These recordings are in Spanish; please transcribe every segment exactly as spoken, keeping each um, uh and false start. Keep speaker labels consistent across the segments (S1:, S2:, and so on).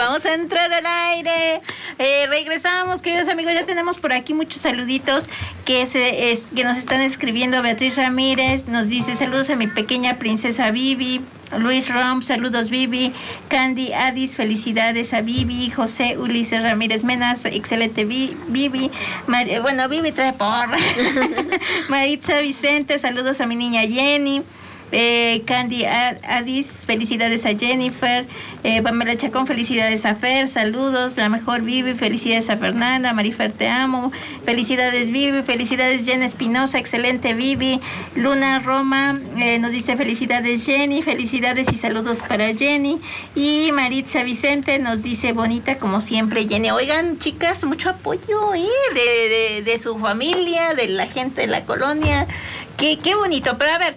S1: vamos a entrar al aire. Eh, regresamos, queridos amigos. Ya tenemos por aquí muchos saluditos que se es, que nos están escribiendo. Beatriz Ramírez nos dice: saludos a mi pequeña princesa Vivi. Luis Rom, saludos Vivi. Candy Adis, felicidades a Vivi. José Ulises Ramírez Menas, excelente Vivi. Mar, bueno, Vivi trae porra. Maritza Vicente, saludos a mi niña Jenny. Eh, Candy Adis, felicidades a Jennifer. eh, Pamela Chacón, felicidades a Fer, saludos, la mejor Vivi, felicidades a Fernanda. Marifer, te amo, felicidades Vivi, felicidades Jen Espinosa, excelente Vivi. Luna Roma eh, nos dice felicidades Jenny, felicidades y saludos para Jenny. Y Maritza Vicente nos dice bonita como siempre Jenny. Oigan, chicas, mucho apoyo eh, de, de, de su familia, de la gente de la colonia, qué, qué bonito. Pero a ver,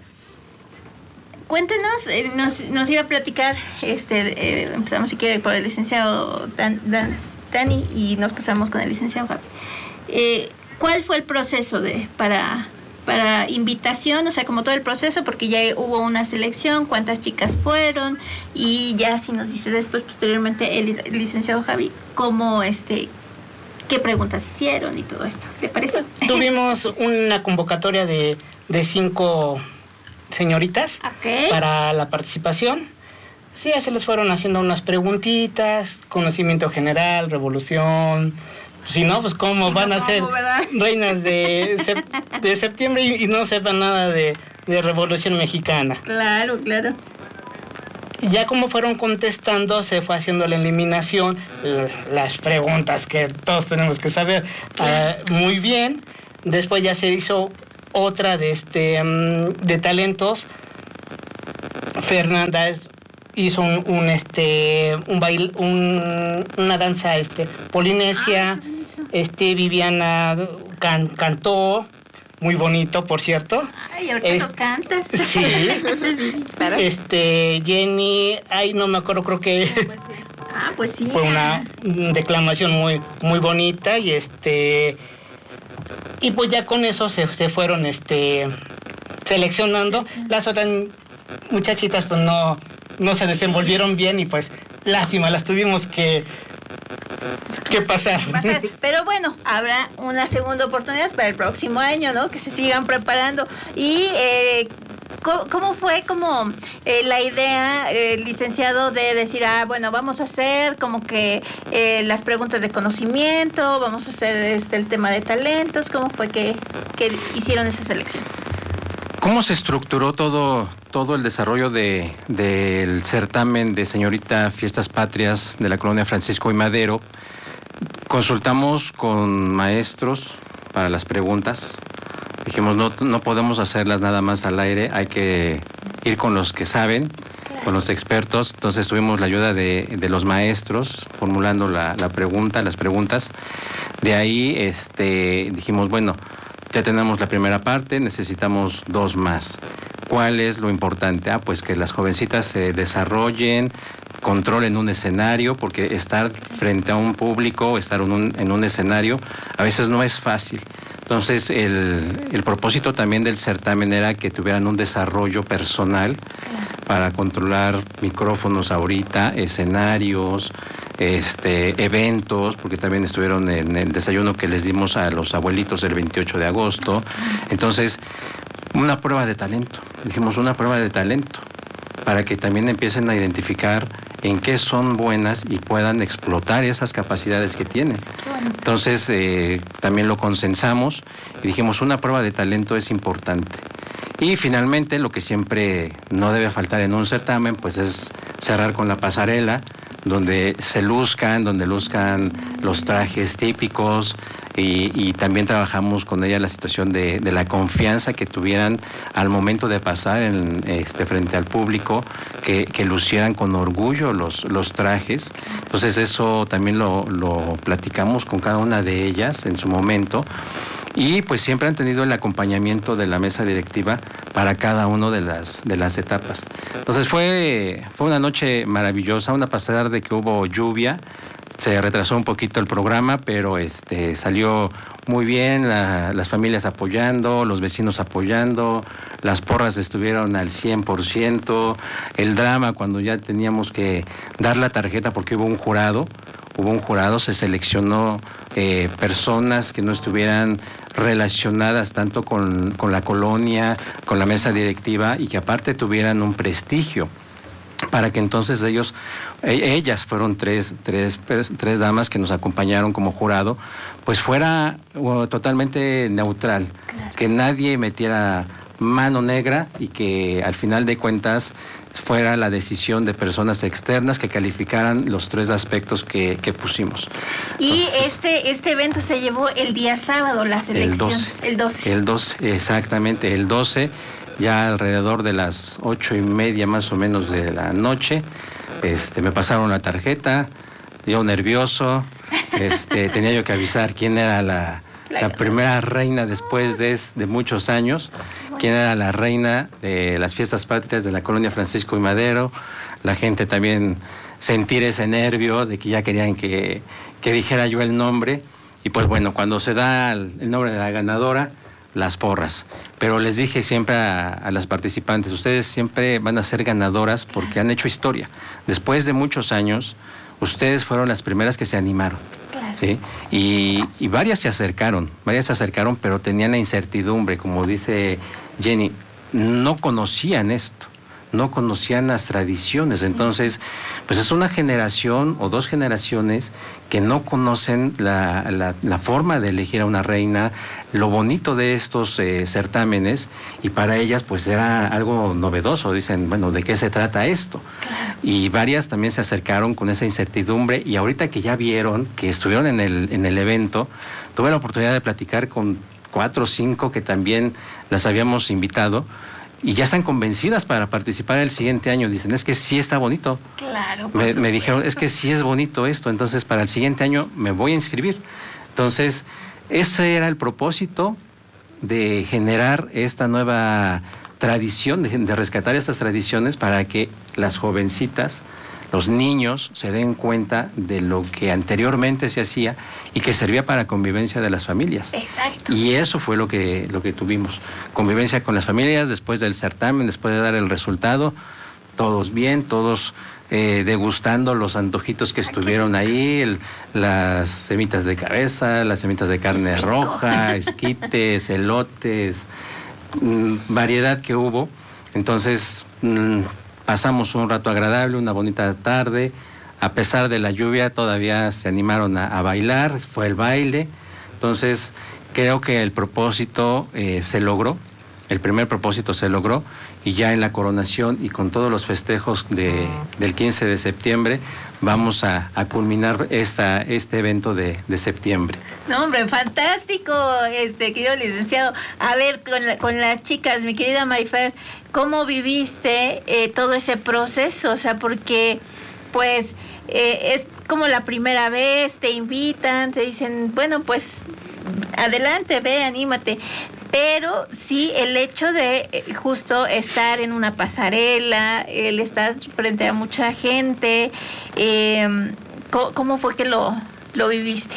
S1: cuéntenos, eh, nos, nos iba a platicar, este, eh, empezamos si quiere por el licenciado Dan, Dan, Dani y nos pasamos con el licenciado Javi. Eh, ¿Cuál fue el proceso de para, para invitación? O sea, como todo el proceso, porque ya hubo una selección, cuántas chicas fueron y ya si nos dice después, posteriormente, el, el licenciado Javi, cómo, este, qué preguntas hicieron y todo esto. ¿Le parece?
S2: Tuvimos una convocatoria de, de cinco señoritas
S1: okay.
S2: para la participación. Sí, ya se les fueron haciendo unas preguntitas, conocimiento general, revolución. Si no, pues cómo van a ser reinas de, sep- de septiembre y, y no sepan nada de, de Revolución Mexicana.
S1: Claro, claro.
S2: Y ya como fueron contestando, se fue haciendo la eliminación, las preguntas que todos tenemos que saber claro. uh, muy bien. Después ya se hizo otra de este um, de talentos. Fernanda es, hizo un, un este un baile, un, una danza este polinesia. Ah, este Viviana can, cantó muy bonito, por cierto.
S1: Ay, ahorita es, nos cantas.
S2: Sí. Claro. Este Jenny, ay no me acuerdo, creo que
S1: ah, pues sí.
S2: Fue una declamación muy muy bonita y este y pues ya con eso se, se fueron este seleccionando. Sí, sí. Las otras muchachitas pues no, no se desenvolvieron sí. bien y pues lástima, las tuvimos que, que pasar.
S1: pasar. Pero bueno, habrá una segunda oportunidad para el próximo año, ¿no? Que se sigan preparando. Y eh, ¿Cómo fue como eh, la idea, eh, licenciado, de decir, ah, bueno, vamos a hacer como que eh, las preguntas de conocimiento, vamos a hacer este el tema de talentos? ¿Cómo fue que, que hicieron esa selección?
S3: ¿Cómo se estructuró todo, todo el desarrollo de, del certamen de Señorita Fiestas Patrias de la Colonia Francisco y Madero? Consultamos con maestros para las preguntas. Dijimos, no, no podemos hacerlas nada más al aire, hay que ir con los que saben, con los expertos. Entonces tuvimos la ayuda de, de los maestros formulando la, la pregunta, las preguntas. De ahí este, dijimos, bueno, ya tenemos la primera parte, necesitamos dos más. ¿Cuál es lo importante? Ah, pues que las jovencitas se desarrollen, controlen un escenario, porque estar frente a un público, estar en un, en un escenario, a veces no es fácil. Entonces, el, el propósito también del certamen era que tuvieran un desarrollo personal para controlar micrófonos ahorita, escenarios, este, eventos, porque también estuvieron en el desayuno que les dimos a los abuelitos el veintiocho de agosto. Entonces, una prueba de talento. Dijimos, una prueba de talento, para que también empiecen a identificar en qué son buenas y puedan explotar esas capacidades que tienen. Entonces, eh, también lo consensamos y dijimos, una prueba de talento es importante. Y finalmente, lo que siempre no debe faltar en un certamen, pues es cerrar con la pasarela, donde se luzcan, donde luzcan los trajes típicos, y, y también trabajamos con ella la situación de, de la confianza que tuvieran al momento de pasar en, este, frente al público, que, que lucieran con orgullo los, los trajes. Entonces eso también lo, lo platicamos con cada una de ellas en su momento. Y pues siempre han tenido el acompañamiento de la mesa directiva para cada una de las, de las etapas. Entonces fue, fue una noche maravillosa, una pasada de que hubo lluvia, se retrasó un poquito el programa, pero este salió muy bien, la, las familias apoyando, los vecinos apoyando, las porras estuvieron al cien por ciento, el drama cuando ya teníamos que dar la tarjeta porque hubo un jurado, hubo un jurado, se seleccionó eh, personas que no estuvieran relacionadas tanto con, con la colonia, con la mesa directiva y que aparte tuvieran un prestigio, para que entonces ellos, ellas fueron tres, tres, tres damas que nos acompañaron como jurado, pues fuera uh, totalmente neutral, claro. Que nadie metiera mano negra y que al final de cuentas fuera la decisión de personas externas que calificaran los tres aspectos que, que pusimos.
S1: Y
S3: Entonces,
S1: este este evento se llevó el día sábado, la selección.
S3: El doce.
S1: El doce.
S3: El doce, exactamente, el doce, ya alrededor de las ocho y media más o menos de la noche, este, me pasaron la tarjeta, yo nervioso, este, tenía yo que avisar quién era la... La primera reina después de, de muchos años, quién era la reina de las fiestas patrias de la colonia Francisco y Madero, la gente también sentir ese nervio de que ya querían que, que dijera yo el nombre, y pues bueno, cuando se da el, el nombre de la ganadora, las porras. Pero les dije siempre a, a las participantes, ustedes siempre van a ser ganadoras porque han hecho historia. Después de muchos años, ustedes fueron las primeras que se animaron.
S1: Claro.
S3: ¿Sí? Y, y varias se acercaron, varias se acercaron, pero tenían la incertidumbre, como dice Jenny, no conocían esto, no conocían las tradiciones, entonces, pues es una generación o dos generaciones que no conocen la, la, la forma de elegir a una reina, lo bonito de estos eh, certámenes, y para ellas pues era algo novedoso, dicen, bueno, ¿de qué se trata esto? Y varias también se acercaron con esa incertidumbre, y ahorita que ya vieron, que estuvieron en el, en el evento, tuve la oportunidad de platicar con cuatro o cinco que también las habíamos invitado, y ya están convencidas para participar el siguiente año. Dicen, es que sí está bonito.
S1: Claro.
S3: Me, me dijeron, es que sí es bonito esto, entonces para el siguiente año me voy a inscribir. Entonces, ese era el propósito de generar esta nueva tradición, de, de rescatar estas tradiciones para que las jovencitas, los niños se den cuenta de lo que anteriormente se hacía y que servía para convivencia de las familias.
S1: Exacto.
S3: Y eso fue lo que, lo que tuvimos. Convivencia con las familias después del certamen, después de dar el resultado, todos bien, todos eh, degustando los antojitos que estuvieron ahí, el, las semitas de cabeza, las semitas de carne roja, esquites, elotes, mmm, variedad que hubo. Entonces, mmm, pasamos un rato agradable, una bonita tarde. A pesar de la lluvia, todavía se animaron a, a bailar, fue el baile. Entonces, creo que el propósito eh, se logró, el primer propósito se logró, y ya en la coronación y con todos los festejos de, del quince de septiembre, vamos a, a culminar esta, este evento de, de septiembre.
S1: No, hombre, fantástico, este querido licenciado. A ver, con, la, con las chicas, mi querida Marifer, ¿cómo viviste eh, todo ese proceso? O sea, porque, pues, eh, es como la primera vez, te invitan, te dicen, bueno, pues, adelante, ve, anímate. Pero sí, el hecho de eh, justo estar en una pasarela, el estar frente a mucha gente, eh, ¿cómo, ¿cómo fue que lo, lo viviste?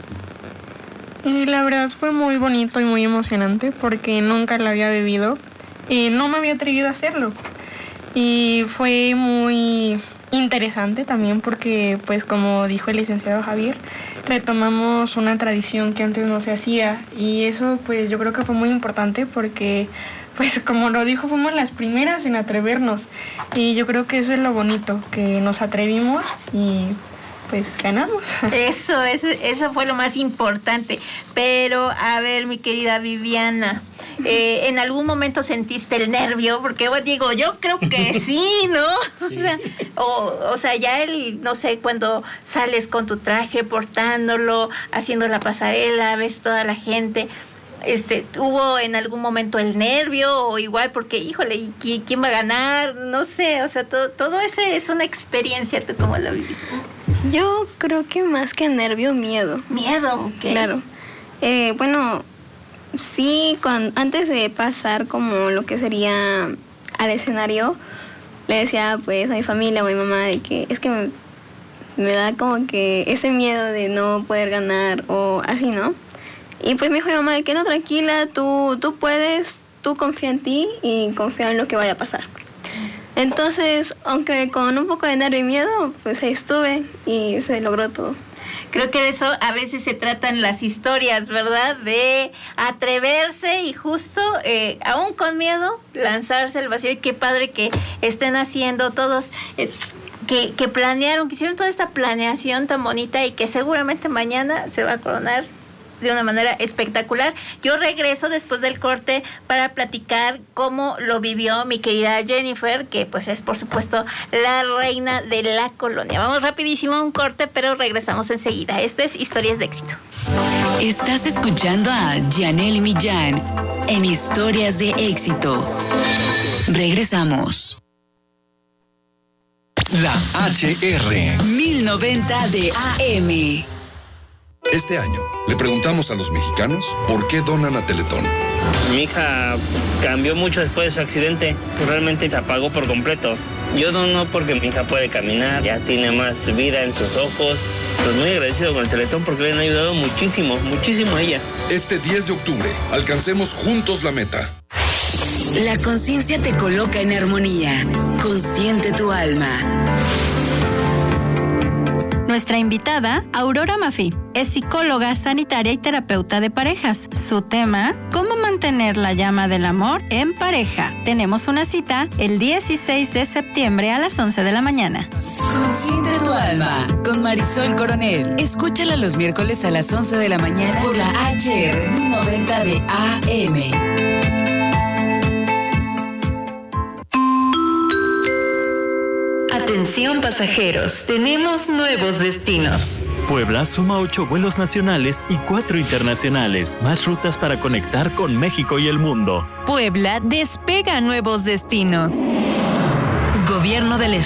S4: Y la verdad fue muy bonito y muy emocionante porque nunca lo había vivido y no me había atrevido a hacerlo. Y fue muy interesante también porque, pues como dijo el licenciado Javier, retomamos una tradición que antes no se hacía, y eso pues yo creo que fue muy importante porque, pues como lo dijo, fuimos las primeras en atrevernos, y yo creo que eso es lo bonito, que nos atrevimos y pues ganamos.
S1: Eso, eso, eso fue lo más importante. Pero, a ver, mi querida Viviana, eh, ¿en algún momento sentiste el nervio? Porque bueno, digo, yo creo que sí, ¿no? Sí. O sea, o, o sea, ya el, no sé, cuando sales con tu traje, portándolo, haciendo la pasarela, ves toda la gente, este, ¿hubo en algún momento el nervio? O igual, porque, híjole, ¿y quién va a ganar? No sé, o sea, todo, todo ese es una experiencia. ¿Tú cómo lo viviste?
S5: Yo creo que más que nervio, miedo.
S1: Miedo, ¿qué?
S5: Claro. Eh, bueno, sí, con, antes de pasar como lo que sería al escenario, le decía pues a mi familia o a mi mamá de que es que me, me da como que ese miedo de no poder ganar o así, ¿no? Y pues me dijo mi mamá que no, tranquila, tú, tú puedes, tú confía en ti y confía en lo que vaya a pasar. Entonces, aunque con un poco de nervio y miedo, pues ahí estuve y se logró todo.
S1: Creo que de eso a veces se tratan las historias, ¿verdad? De atreverse y justo, eh, aún con miedo, lanzarse al vacío. Y qué padre que estén haciendo todos, eh, que, que planearon, que hicieron toda esta planeación tan bonita y que seguramente mañana se va a coronar de una manera espectacular. Yo regreso después del corte para platicar cómo lo vivió mi querida Jennifer, que pues es por supuesto la reina de la colonia. Vamos rapidísimo a un corte, pero regresamos enseguida. Este es Historias de Éxito.
S6: Estás escuchando a Janelle Millán en Historias de Éxito. Regresamos.
S7: La H R
S6: mil noventa de A M.
S8: Este año, le preguntamos a los mexicanos por qué donan a Teletón.
S9: Mi hija cambió mucho después de su accidente. Realmente se apagó por completo. Yo dono porque mi hija puede caminar, ya tiene más vida en sus ojos. Pues muy agradecido con el Teletón porque le han ayudado muchísimo, muchísimo a ella.
S8: Este diez de octubre, alcancemos juntos la meta.
S6: La conciencia te coloca en armonía. Consciente tu alma.
S10: Nuestra invitada, Aurora Maffí, es psicóloga, sanitaria y terapeuta de parejas. Su tema, cómo mantener la llama del amor en pareja. Tenemos una cita el dieciséis de septiembre a las once de la mañana.
S6: Consciente tu alma, con Marisol Coronel. Escúchala los miércoles a las once de la mañana por la H R mil noventa de A M.
S10: Atención pasajeros, tenemos nuevos destinos.
S11: Puebla suma ocho vuelos nacionales y cuatro internacionales, más rutas para conectar con México y el mundo.
S10: Puebla despega nuevos destinos. Gobierno del Estado.